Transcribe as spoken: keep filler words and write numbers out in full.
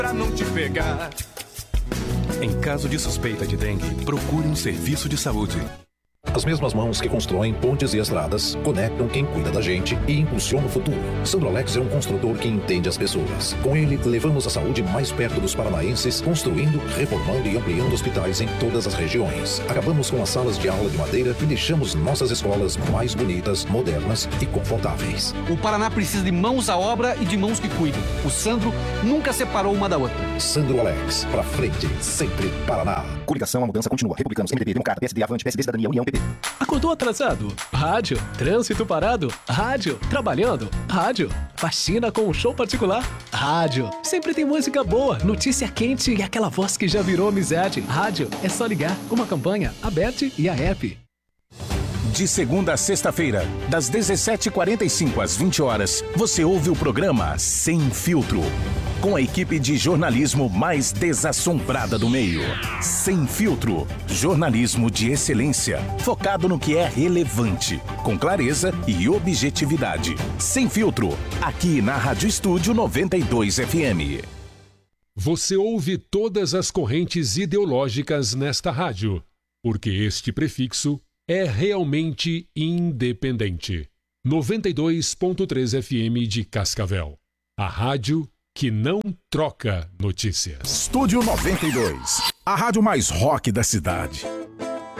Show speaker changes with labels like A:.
A: pra não te pegar.
B: Em caso de suspeita de dengue, procure um serviço de saúde.
C: As mesmas mãos que constroem pontes e estradas conectam quem cuida da gente e impulsiona o futuro. Sandro Alex é um construtor que entende as pessoas. Com ele, levamos a saúde mais perto dos paranaenses, construindo, reformando e ampliando hospitais em todas as regiões. Acabamos com as salas de aula de madeira e deixamos nossas escolas mais bonitas, modernas e confortáveis.
D: O Paraná precisa de mãos à obra e de mãos que cuidam. O Sandro nunca separou uma da outra.
C: Sandro Alex, pra frente, sempre Paraná.
E: Coligação, a mudança continua. Republicanos, M D B, Democrata, P S D, Avante, P S D, Cidadania, União, P P.
F: Acordou atrasado? Rádio. Trânsito parado? Rádio. Trabalhando? Rádio. Faxina com um show particular? Rádio. Sempre tem música boa, notícia quente e aquela voz que já virou amizade. Rádio. É só ligar. Uma campanha, a B E T e a app.
G: De segunda a sexta-feira, das dezessete e quarenta e cinco às vinte horas, você ouve o programa Sem Filtro. Com a equipe de jornalismo mais desassombrada do meio. Sem Filtro. Jornalismo de excelência, focado no que é relevante, com clareza e objetividade. Sem Filtro, aqui na Rádio Estúdio noventa e dois F M.
H: Você ouve todas as correntes ideológicas nesta rádio, porque este prefixo é realmente independente. noventa e dois ponto três F M de Cascavel. A rádio que não troca notícias.
G: Estúdio noventa e dois, a rádio mais rock da cidade.